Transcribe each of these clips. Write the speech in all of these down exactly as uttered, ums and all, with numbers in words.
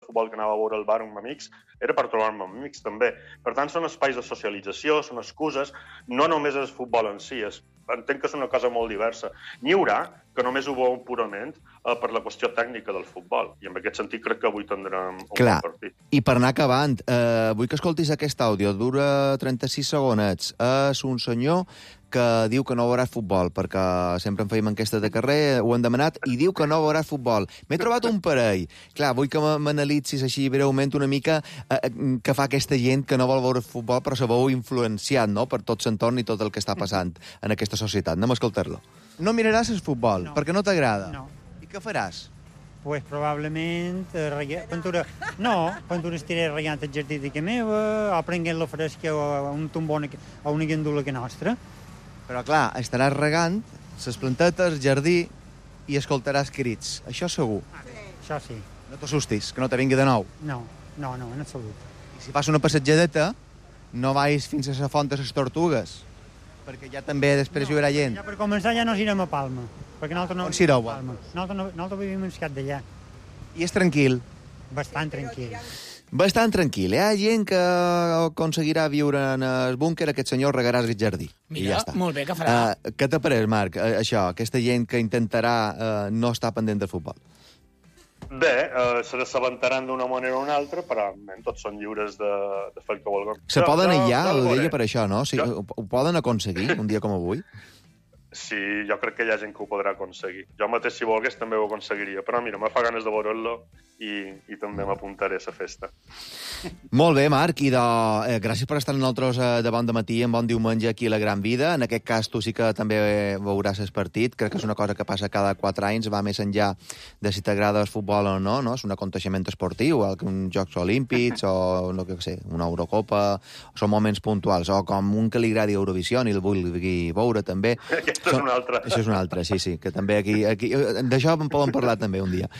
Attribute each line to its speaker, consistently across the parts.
Speaker 1: futbol que anava a veure al bar amb amics, era per trobar-me amb amics també. Per tant, són espais de socialització, són excuses, no només és futbol en si, és, entenc que és una cosa molt diversa. N'hi haurà que només ho veuen purament eh, per la qüestió tècnica del futbol, i en aquest sentit crec que avui tindrem un
Speaker 2: Clar.
Speaker 1: bon partit.
Speaker 2: I per anar acabant, eh, vull que escoltis aquest àudio, dura trenta-sis segonets. És un senyor que diu que no veurà futbol, perquè sempre en fèiem enquestes de carrer, ho han demanat, i diu que no veurà futbol. M'he trobat un parell. Clar, vull que m'analitzis així breument una mica eh, que fa aquesta gent que no vol veure futbol, però se veu influenciat, no?, per tot l'entorn i tot el que està passant en aquesta societat. Anem a escoltar-lo. No miraràs el futbol,
Speaker 3: No.
Speaker 2: perquè no t'agrada.
Speaker 3: No.
Speaker 2: I què faràs?
Speaker 3: Pues probablement eh, rega... Pintura... No, pintura estiré regant el jardí de casa meva, o prenguent la fresca a un tombó a una gandula que nostra.
Speaker 2: Però, clar, estaràs regant les plantetes, el jardí, i escoltaràs crits. Això segur.
Speaker 3: Això sí.
Speaker 2: No t'assustis, que no te vingui de nou.
Speaker 3: No, no, no, en absolut.
Speaker 2: I si fas una passatjadeta, no vais fins a la font de les tortugues, perquè ja també després hi haurà gent.
Speaker 3: Ja per començar ja no irem a Palma, perquè nosaltres no...
Speaker 2: On s'ireu?
Speaker 3: a Palma. Nosaltres, no, nosaltres vivim en Escat d'allà.
Speaker 2: I és tranquil.
Speaker 3: Bastant tranquil.
Speaker 2: Bastant tranquil. Hi ha gent que aconseguirà viure en el búnquer, aquest senyor regaràs el jardí. I
Speaker 4: Mira,
Speaker 2: ja està.
Speaker 4: molt bé, que farà.
Speaker 2: Uh, què t'ha pareix, Marc, uh, això, aquesta gent que intentarà uh, no estar pendent del futbol?
Speaker 1: Bé, eh, se n'assabentaran d'una manera o una altra, però men, tots són lliures de, de fer el que vulguin.
Speaker 2: Se
Speaker 1: Jo-
Speaker 2: poden
Speaker 1: jo-
Speaker 2: aïllar,
Speaker 1: jo
Speaker 2: ho
Speaker 1: veuré.
Speaker 2: deia per això, no? O sigui,
Speaker 1: Jo-
Speaker 2: ho, ho poden aconseguir un dia com avui?
Speaker 1: Sí, jo crec que hi ha gent que ho podrà aconseguir. Jo mateix, si volgués, també ho aconseguiria. Però mira, me fa ganes de veure-lo i, i també m'apuntaré a la festa.
Speaker 2: Molt bé, Marc, i de, eh, gràcies per estar amb nosaltres eh, de bon de matí, en bon diumenge aquí a la Gran Vida. En aquest cas tu sí que també veuràs el partit. Crec que és una cosa que passa cada quatre anys, va més enllà de si t'agrada el futbol o no, no? És un aconteixement esportiu, el que uns Jocs Olímpics o, no que sé, una Eurocopa, són moments puntuals, o com un que li agradi Eurovisió i el vulgui veure també.
Speaker 1: Aquesta és una altra.
Speaker 2: Això és una altra, sí, sí, que també aquí... aquí d'això en poden parlar també un dia.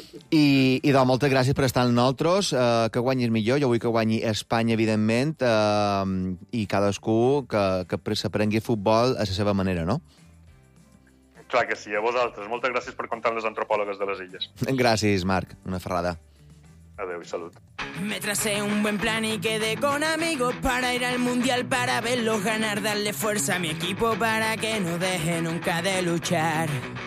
Speaker 2: I, i doncs, moltes gràcies per estar amb nosaltres, eh, que guanyis millor, jo vull que guanyi Espanya, evidentment, eh, i cadascú que, que s'aprengui futbol a la seva manera, no?
Speaker 1: Clar que sí, a vosaltres. Moltes gràcies per comptar amb les antropòlogues de les illes.
Speaker 2: Gràcies, Marc. Una ferrada.
Speaker 1: Adéu i salut.
Speaker 5: Me tracé un buen plan y quedé con amigos para ir al mundial, para verlos ganar, darle fuerza a mi equipo para que no deje nunca de luchar.